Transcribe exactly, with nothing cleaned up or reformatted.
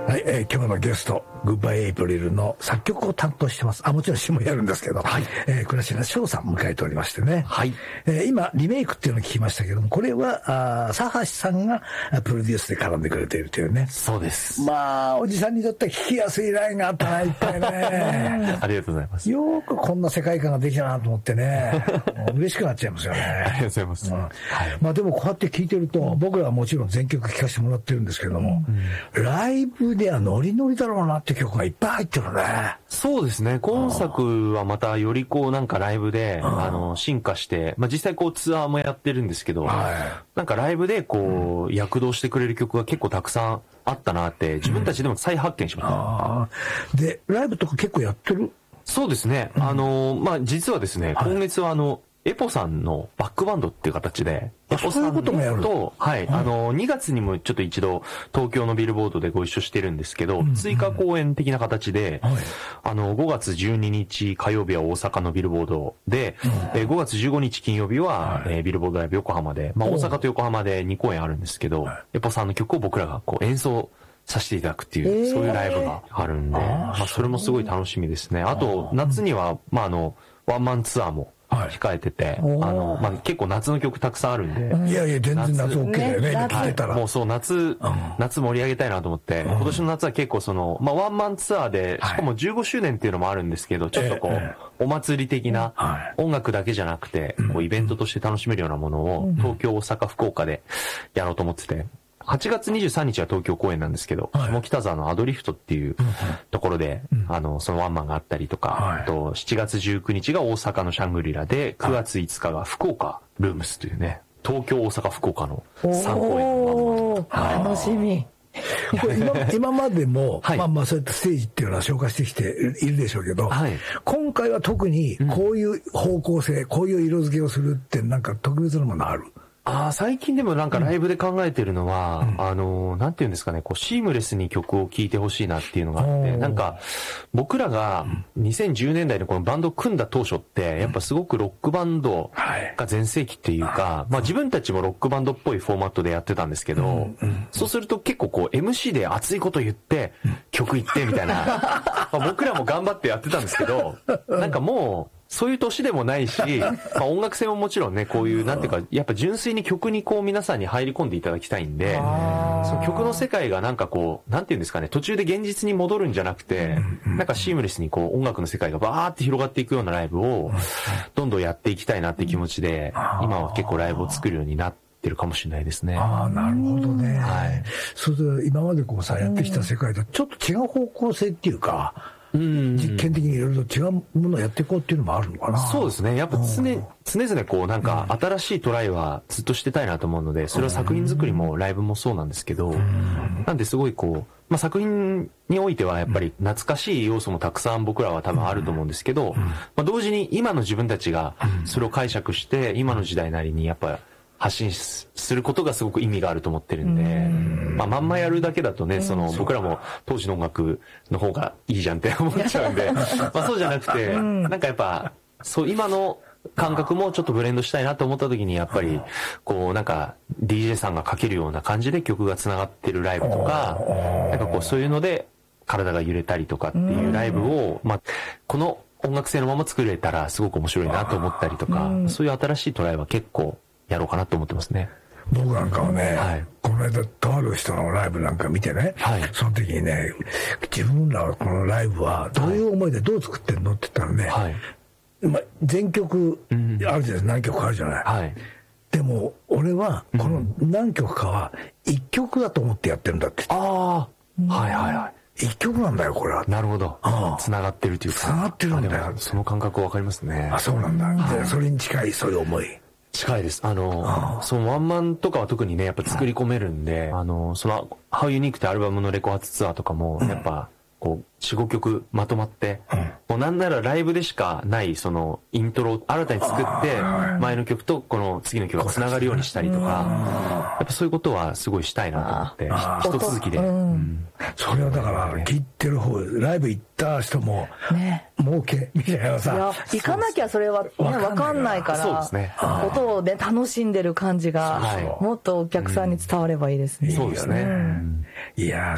はい、えー、今日のゲストグッバイエイプリルの作曲を担当してます。あ、もちろん詩もやるんですけど、はい、えー、倉科翔さん迎えておりましてね、はい、えー、今リメイクっていうのを聞きましたけども、これはあ佐橋さんがプロデュースで絡んでくれているというね。 そうです。 まあおじさんにとっては聞きやすいラインがあったな、いっぱいねありがとうございます。 よくこんな世界観ができたなと思ってね嬉しくなっちゃいますよねありがとうございます、うん、はい、 まあでもこうやって聞いてると、僕らはもちろん全曲聴かせてもらってるんですけども、うん、ライブではノリノリだろうなって曲がいっぱい入ってるね。 そうですね。今作はまたよりこうなんかライブであの進化して、まあ実際こうツアーもやってるんですけど、はい、なんかライブでこう躍動してくれる曲が結構たくさんあったなって自分たちでも再発見しました、うん、 あでライブとか結構やってる？ そうですね。あのまあ実はですね、今月はあのエポさんのバックバンドっていう形で、エポさんと、はい、あの、にがつにもちょっと一度東京のビルボードでご一緒してるんですけど、追加公演的な形で、あの、ごがつじゅうににち火曜日は大阪のビルボードで、ごがつじゅうごにち金曜日はビルボードライブ横浜で、まあ大阪と横浜でにこうえんあるんですけど、エポさんの曲を僕らがこう演奏させていただくっていう、そういうライブがあるんで、まあそれもすごい楽しみですね。あと、夏には、まああの、ワンマンツアーも、控えてて、はい、あの、まあ、結構夏の曲たくさんあるんで。 いやいや、全然夏 OK だよね、今聞いてたら。 もうそう、夏、うん、夏盛り上げたいなと思って、今年の夏は結構その、まあ、ワンマンツアーで、しかもじゅうごしゅうねんっていうのもあるんですけど、ちょっとこう、ええ、お祭り的な、音楽だけじゃなくて、こう、イベントとして楽しめるようなものを、東京、大阪、福岡でやろうと思ってて、はちがつにじゅうさんにちは東京公演なんですけど、はい、下北沢のアドリフトっていうところで、うん、あの、そのワンマンがあったりとか、はい、あとしちがつじゅうくにちが大阪のシャングリラで、くがついつかが福岡ルームスというね、東京、大阪、福岡のさんこうえんのワンマン。 楽しみ。 これ 今, 今までも、はい、まあまあそういったステージっていうのは紹介してきているでしょうけど、はい、今回は特にこういう方向性、うん、こういう色付けをするってなんか特別なものある？ ああ、最近でもなんかライブで考えてるのは、うん、あの、なんていうんですかね、こう、シームレスに曲を聴いてほしいなっていうのがあって、なんか、僕らがにせんじゅうねんだいのこのバンドを組んだ当初って、やっぱすごくロックバンドが全盛期っていうか、まあ自分たちもロックバンドっぽいフォーマットでやってたんですけど、そうすると結構こう、エムシー で熱いこと言って、曲言ってみたいな、まあ僕らも頑張ってやってたんですけど、なんかもう、そういう年でもないし、まあ音楽性ももちろんね、こういう、なんていうか、やっぱ純粋に曲にこう皆さんに入り込んでいただきたいんで、その曲の世界がなんかこう、なんていうんですかね、途中で現実に戻るんじゃなくて、なんかシームレスにこう音楽の世界がバーって広がっていくようなライブを、どんどんやっていきたいなって気持ちで、今は結構ライブを作るようになってるかもしれないですね。 ああ、なるほどね。はい。そうすると今までこうさ、やってきた世界とちょっと違う方向性っていうか、うん、実験的にいろいろと違うものをやっていこうっていうのもあるのかな。 そうですね。やっぱ常、常々こうなんか新しいトライはずっとしてたいなと思うので、それは作品作りもライブもそうなんですけど、なんですごいこう、まあ、作品においてはやっぱり懐かしい要素もたくさん僕らは多分あると思うんですけど、まあ、同時に今の自分たちがそれを解釈して今の時代なりにやっぱ発信することがすごく意味があると思ってるんで、んまあ、まんまやるだけだとね、その僕らも当時の音楽の方がいいじゃんって思っちゃうんで、まあそうじゃなくて、なんかやっぱ、そう今の感覚もちょっとブレンドしたいなと思った時に、やっぱり、こうなんか ディージェー さんがかけるような感じで曲が繋がってるライブとか、なんかこうそういうので体が揺れたりとかっていうライブを、まあ、この音楽性のまま作れたらすごく面白いなと思ったりとか、そういう新しいトライは結構、やろうかなと思ってますね。 僕なんかはね、はい、この間とある人のライブなんか見てね、はい、その時にね、自分らはこのライブはどういう思いでどう作ってんのって言ったらね、はい、まあ、全曲あるじゃないですか、何曲あるじゃない、はい、でも俺はこの何曲かは一曲だと思ってやってるんだって言って、ああ、はいはいはい、一曲なんだよこれは。 なるほど。つながってるというか。 つながってるんだよ。 その感覚わかりますね。 あ、そうなんだ。はい、それに近いそういう思い。 近いです。あの、あそのワンマンとかは特にね、やっぱ作り込めるんで、あの、その、How Unique ってアルバムのレコ発ツアーとかも、やっぱ、こう、よん、ごきょくまとまって、うん、もうなんならライブでしかない、その、イントロを新たに作って、前の曲とこの次の曲が繋がるようにしたりとか、やっぱそういうことはすごいしたいなと思って、一続きで。うん、 それはだから、聞いてる方、ライブ行った人も、ね、儲けみたいなさ。 いや、行かなきゃそれはね、わかんないから、そうですね。音をね、楽しんでる感じが、もっとお客さんに伝わればいいですね。 そうですね。 いや